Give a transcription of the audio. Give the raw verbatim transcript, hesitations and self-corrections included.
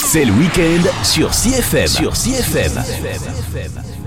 C'est le week-end sur C F M. Sur C F M.